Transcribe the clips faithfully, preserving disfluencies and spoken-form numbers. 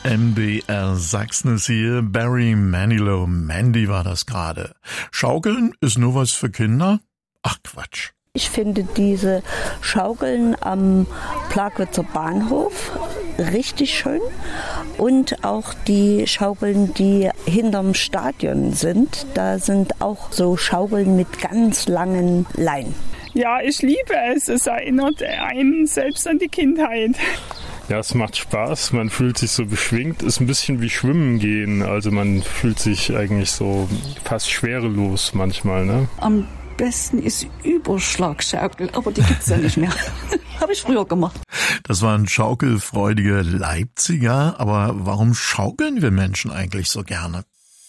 M D R Sachsen ist hier, Barry Manilow, Mandy war das gerade. Schaukeln ist nur was für Kinder? Ach Quatsch. Ich finde diese Schaukeln am Plagwitzer Bahnhof richtig schön und auch die Schaukeln, die hinterm Stadion sind. Da sind auch so Schaukeln mit ganz langen Leinen. Ja, ich liebe es. Es erinnert einen selbst an die Kindheit. Ja, es macht Spaß, man fühlt sich so beschwingt, ist ein bisschen wie Schwimmen gehen, also man fühlt sich eigentlich so fast schwerelos manchmal, ne? Am besten ist Überschlagschaukel, aber die gibt's ja nicht mehr. Habe ich früher gemacht. Das waren schaukelfreudige Leipziger, aber warum schaukeln wir Menschen eigentlich so gerne?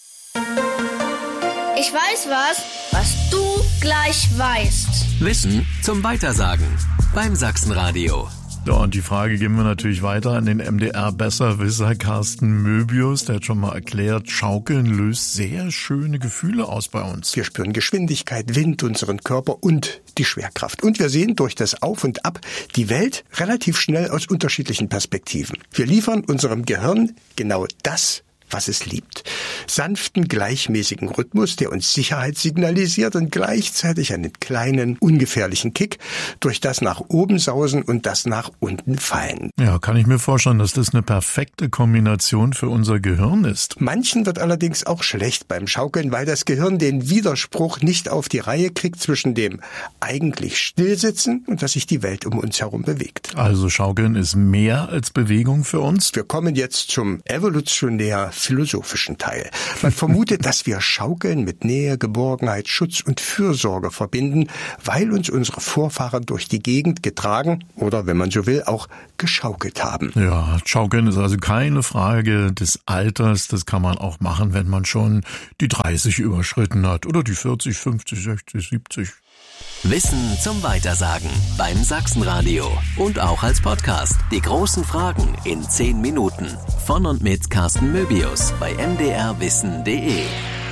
Ich weiß was, was du gleich weißt. Wissen zum Weitersagen beim Sachsenradio. Ja, und die Frage geben wir natürlich weiter an den M D R-Besserwisser Carsten Möbius. Der hat schon mal erklärt, Schaukeln löst sehr schöne Gefühle aus bei uns. Wir spüren Geschwindigkeit, Wind, unseren Körper und die Schwerkraft. Und wir sehen durch das Auf und Ab die Welt relativ schnell aus unterschiedlichen Perspektiven. Wir liefern unserem Gehirn genau das, was es liebt. Sanften, gleichmäßigen Rhythmus, der uns Sicherheit signalisiert und gleichzeitig einen kleinen, ungefährlichen Kick durch das nach oben sausen und das nach unten fallen. Ja, kann ich mir vorstellen, dass das eine perfekte Kombination für unser Gehirn ist. Manchen wird allerdings auch schlecht beim Schaukeln, weil das Gehirn den Widerspruch nicht auf die Reihe kriegt zwischen dem eigentlich Stillsitzen und dass sich die Welt um uns herum bewegt. Also Schaukeln ist mehr als Bewegung für uns? Wir kommen jetzt zum evolutionär philosophischen Teil. Man vermutet, dass wir Schaukeln mit Nähe, Geborgenheit, Schutz und Fürsorge verbinden, weil uns unsere Vorfahren durch die Gegend getragen oder, wenn man so will, auch geschaukelt haben. Ja, Schaukeln ist also keine Frage des Alters. Das kann man auch machen, wenn man schon die dreißig überschritten hat oder die vierzig, fünfzig, sechzig, siebzig. Wissen zum Weitersagen beim Sachsenradio und auch als Podcast. Die großen Fragen in zehn Minuten. Von und mit Carsten Möbius bei m d r wissen punkt d e.